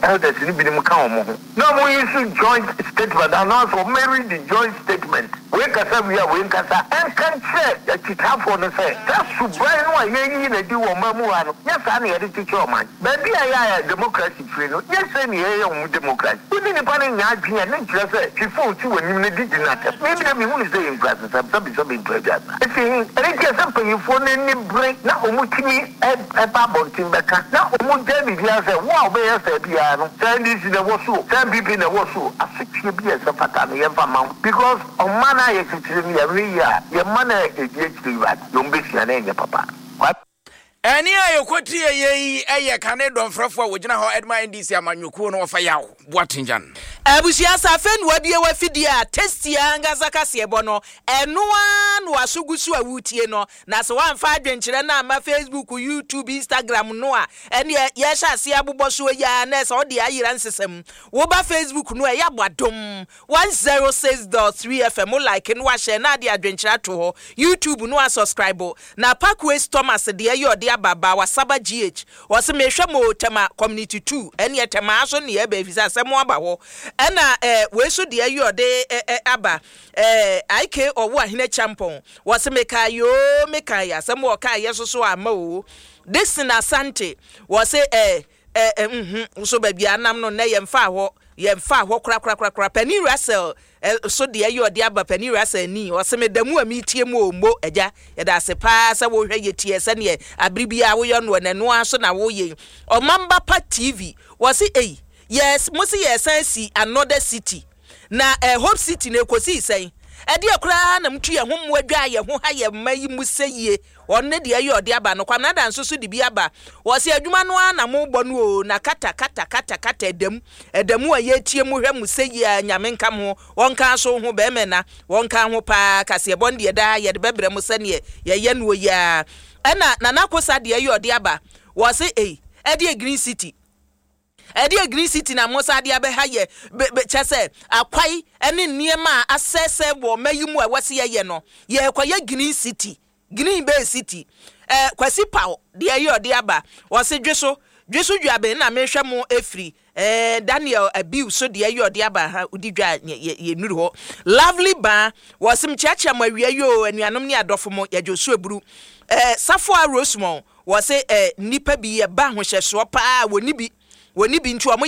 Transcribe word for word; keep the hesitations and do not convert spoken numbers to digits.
elders ni bi nim ka omo ho na mo use joint statement and also marry the joint statement we kasa we we kasa en kan che ya kitafo no say that subai no ayeyi na di wo mamu ano yes na ye di teach o man ba bi aya democracy free no yes na ye ye democracy uni ni pa na nya adwia na kira say before ti wani na di dinata maybe na me hu ni say in class some some some in project if you any case something for ni break na omutimi e ba bontin beka na omu David bia say wow be yes e bia no say this na wo so say people na wo so asitwe bia say fata na ye fa man because on mana ye titire ni every year ye mana e die tiri ba no mbesi na enye papa Any ayo kwoti ye eye kane don frafo wo gina ho Edma N D C amanyuku no fa yawo boatinjan abusia safen wabie wafidi a testia ngaza kase ebo enoa no asugusu awutie no na se wamfa adwenkyere na ma Facebook YouTube Instagram no a ene ye sha ase abobɔ so ya na se ode ayira nsesem wo ba Facebook no e ya bwadom one oh six point three F M like no wa share na de adwenkyere to ho YouTube no a subscribe na Parkway Thomas de ye ode ababa wasaba G H wase mehwe mo tema community two ene tema so ne ye ba fisa asem aba ho ena eh we so de ayode aba eh I K owo ahine champon wase meka yo meka ya asem wo ka ye so so ama o this na Asante wase eh eh mhm so ba bia nam no na ye mfa ho ye mfa ho kra kra kra kra Penny Russell so de ayode aba Penny Russell ni wase medamu amitie mu ombo eja ye da se pa sa wo hwe ye tie se ne abribia wo yo no nanu aso na wo ye Omamba Pa T V wase eh yes musi yes see another city na eh, Hope City na ekosi sen e de akura na mtu ye ho adwa ye ho ha ye mayi museye onne de ayi ode aba no kwamna dan so so de bi aba wo se adwuma no na mo bɔ no o na kata kata kata kata edam edam a ye tie mu hwɛ museye anyame nka mo wonka so ho be me na wonka ho pa kase bɔ de da ye de bebre mu sane ye ye no ya ɛna na nakosa de ayi ode aba wo se eh e de Green City Edi Green City na Musa dia be ha ye chese akwai ene niema asese wo mayimu a wase ye no ye kwaye Green City Green Bay City eh kwasi paw dia ye ode aba wose dweso dweso dwabe na mehwe mo efri eh Daniel Abiu so dia ye ode aba ha udi dwa ye nuru ho Lovely Ba wose mchiacha mawie yo anuanom ne adofo mo ye Joshua Buru eh Safo Rosemont wose eh nipa bi ye ba ho hyeso pa woni bi woni bi ntu